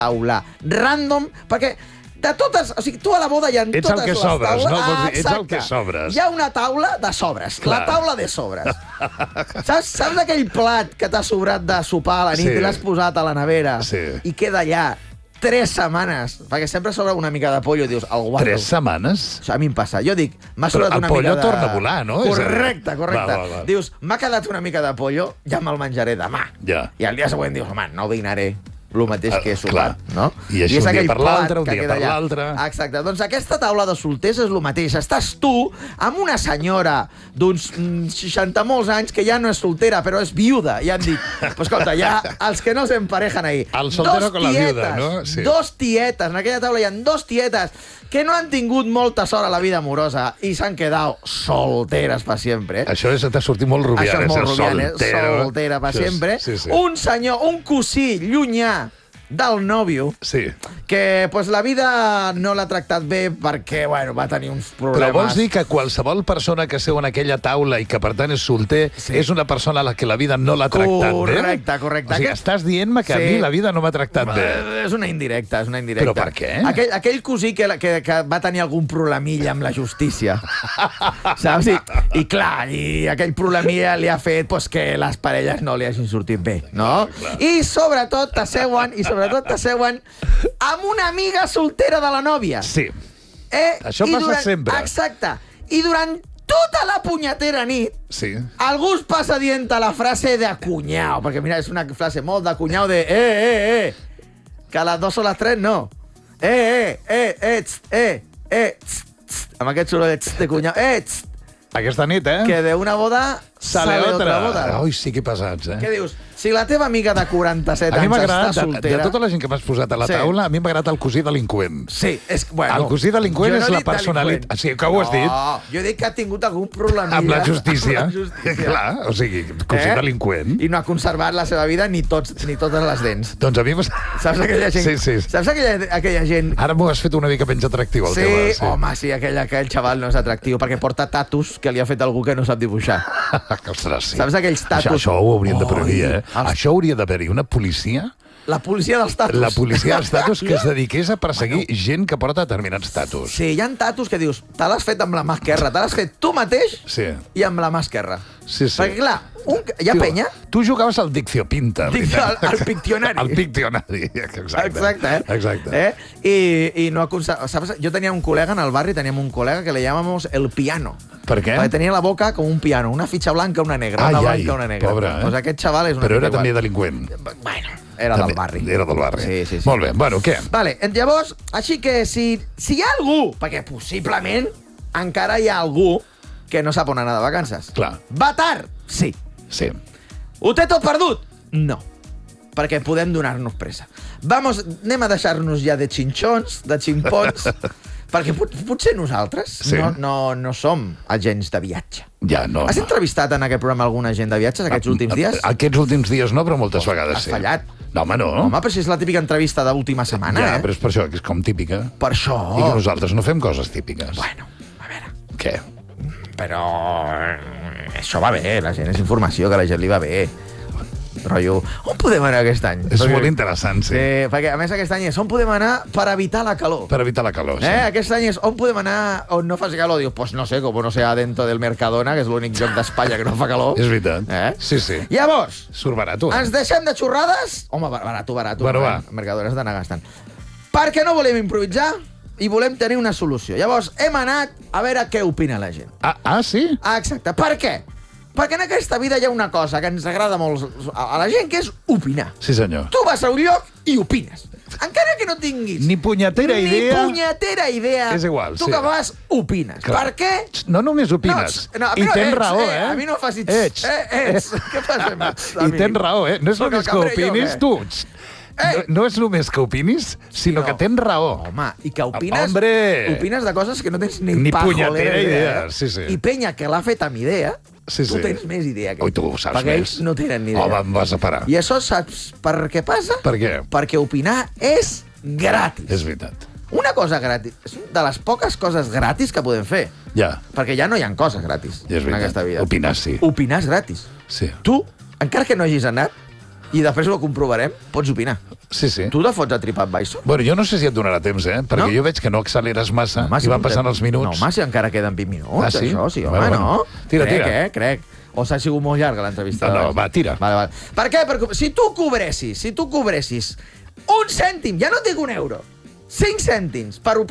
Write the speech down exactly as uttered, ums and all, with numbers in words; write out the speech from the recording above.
taula random, perquè de totes... O sigui, tu a la boda hi ha ets totes el que les sobres, taules... no? Ah, Ets el que sobres. Hi ha una taula de sobres, Clar. la taula de sobres. Saps, saps aquell plat que t'ha sobrat de sopar a la nit Sí. i l'has posat a la nevera Sí. i queda allà tres setmanes, perquè sempre sobra una mica de pollo i dius, el guardo. Tres setmanes? Això a mi em passa. Jo dic, m'ha Però sobrat el una pollo mica de... torna a volar, no? Correcte, correcte. Va, va, va. Dius, m'ha quedat una mica de pollo, ja me'l menjaré demà. Ja. I al dia següent dius, home, no dinaré el mateix que he Ah, sopat, clar. no? I això és un dia aquell per plat l'altre, un que dia queda per allà. l'altre. Exacte. Doncs aquesta taula de solters és el mateix. Estàs tu amb una senyora d'uns mm, seixanta molts anys que ja no és soltera, però és viuda. I han dit, pues, escolta, ja els que no s'emparejen ahí. El soltero Dos con la viuda, tietes, no? Sí. Dos tietes. En aquella taula hi ha dos tietes que no han tingut molta sort a la vida amorosa i s'han quedat solteres per sempre. Això és, t'ha sortit molt Rubianes. Això és molt Rubianes, soltero. soltera per Això és- sempre. Sí, sí. Un senyor, un cosí llunyà del nòvio, Sí. que pues, la vida no l'ha tractat bé perquè bueno, va tenir uns problemes. Però vols dir que qualsevol persona que seu en aquella taula i que per tant és solter Sí. és una persona a la que la vida no l'ha tractat bé? Correcte, correcte. O sigui, Aquest- estàs dient-me que a Sí. mi la vida no m'ha tractat bé. Eh, És una indirecta, és una indirecta. Però per què? Aquell, aquell cosí que, que, que va tenir algun problemilla amb la justícia. Saps? I, I clar, i aquell problemilla li ha fet pues, que les parelles no li hagin sortit bé, no? I sobretot t'asseuen, i sobretot t'asseuen amb una amiga soltera de la nòvia. Sí. Eh? Això I passa sempre. Exacte. I durant tota la punyetera nit, Sí. algú es passa dient la frase de cunyau, perquè mira, és una frase molt de cunyau de eh, eh, eh, que a les dos o les tres no. Eh, eh, eh, eh, tst, eh, eh, tst, tst, amb aquest soroll de tst de cunyau, eh, tst, Aquesta nit, eh? que de una boda Sale, sale otra. otra boda. Ai, sí que pesats, eh? Què dius? Si la teva amiga de quaranta-set A mi anys m'ha està agradat, de, de soltera... tota la gent que m'has posat a la Sí. taula, a mi m'ha agradat el cosí delinqüent. Sí, és... Bueno, El cosí delinqüent jo és he la dit personalitat- delinqüent. Sí, que ho has dit. No, jo he dit que ha tingut algun problemilla... Amb la justícia. Amb la justícia. Clar, o sigui, cosí Eh? delinqüent. I no ha conservat la seva vida ni, tots, ni totes les dents. Doncs a mi m'has... Saps aquella gent... Sí, sí. Saps aquella, aquella gent... Ara m'ho has fet una mica menys atractiu, el Sí, teu. Sí, home, sí, aquell, aquell xaval no és atractiu perquè porta tatus que li ha fet algú que no sap dibuixar. Ostres, sí. Saps aquells tatus? Això, això ho haurien de prohibir, Oi, eh? els- Això hauria d'haver-hi una policia, La policia dels tatus. la policia dels tatus, que es dediqués a perseguir gent que porta determinats tatus. Sí, hi ha tatus que dius, te l'has fet amb la mà esquerra, te l'has fet tu mateix Sí. i amb la mà esquerra. Sí, sí. Perquè, clar, un, hi ha Tio, penya... Tu jugaves al Diccio Pinta. Dic, veritat? al- al Pictionari. Al Pictionari, exacte. Exacte, eh? Exacte. Eh? I, i no aconse- ¿Sabes? Jo tenia un col·lega en el barri, teníem un col·lega que le llamamos el piano. Per què? Perquè tenia la boca com un piano, una fitxa blanca, una negra, Ai, una ai, blanca, una negra. pobre, eh? Pues aquest xaval és una Però mica era també igual. delinqüent. Bueno, era També- del barri. Era del barri. Sí, sí, sí. Molt bé, bueno, què? Vale, llavors, així que si, si hi ha algú, perquè possiblement encara hi ha algú que no sap on anar de vacances. Clar. Va tard? Sí. Sí. Ho té tot perdut? No. Perquè podem donar-nos pressa. Vamos, anem a deixar-nos ja de xinxons, de ximpons, perquè pot, potser nosaltres Sí. no, no, no som agents de viatge. Ja, no. Has no. entrevistat en aquest programa algun agent de viatges aquests últims dies? Aquests últims dies no, però moltes vegades Has sí. fallat. No, home, no. Home, però si és la típica entrevista d'última setmana, ja, eh? però és per això, que és com típica. Per això... I que nosaltres no fem coses típiques. Bueno, a veure... Què? Però... eh, Això va bé, la gent és informació, que a la gent li va bé. Rotllo, on podem anar aquest any? És molt interessant, sí. Sí, perquè a més aquest any és on podem anar per evitar la calor. Per evitar la calor, sí. Eh, aquest any és on podem anar on no faci calor. Dius, pues no sé, com no sea dentro del Mercadona, que és l'únic lloc d'Espanya que no fa calor. És veritat. Eh? Sí, sí. Llavors, Surt barat, eh? ens deixem de xorrades? Home, barato, barato. Bueno, va. eh? Mercadona has d'anar gastant. Perquè no volem improvisar i volem tenir una solució. Llavors, hem anat a veure què opina la gent. Ah, ah, sí? Ah, exacte. Per què? Perquè en aquesta vida hi ha una cosa que ens agrada molt a la gent, que és opinar. Sí, senyor. Tu vas a un lloc i opines. Encara que no tinguis Ni punyetera idea... Ni punyetera idea. És igual, tu sí. que vas, opines. Clar. Per què? No només opines. No, no, a mi I no, tens ets, raó, eh? eh? A mi no facis... Ets. Eh, ets. Què passa amb ets? I tens raó, eh? No és Soc només el que cambrer jo, opinis, què? tu. Ei! No, no és només que opinis, sinó no. que tens raó. Home, i que opines... Hombre! Opines de coses que no tens ni, Ni pajolera punyetera idea, eh? sí, sí. I penya que l'ha fet amb idea, Sí, tu sí. tens més idea que Ui, tu ho saps perquè més. ells no tenen ni idea. Home, em vas a parar. I això saps per què passa? Per què? Perquè opinar és gratis. És veritat. Una cosa gratis. És de les poques coses gratis que podem fer. Ja, Perquè ja no hi ha coses gratis ja és en aquesta veritat. vida. Opinar, sí. Opinar és gratis. Sí. Tu, encara que no hagis anat, i després ho comprovarem. Pots opinar. Sí, sí. Tu te fots a TripAdvisor? Bueno, jo no sé si et donarà temps, eh? Perquè No? jo veig que no acceleres massa Home, i van passant els minuts. No, home, si encara queden vint minuts, Ah, sí? això, sí, home, Bueno, no? bueno. Tira, crec, tira. eh, crec. O s'ha sigut molt llarga l'entrevista? No, no, va, tira. Vale, vale. Per què? Perquè si tu cobressis, si tu cobressis un cèntim, ja no et dic un euro, cinc cèntims per opinar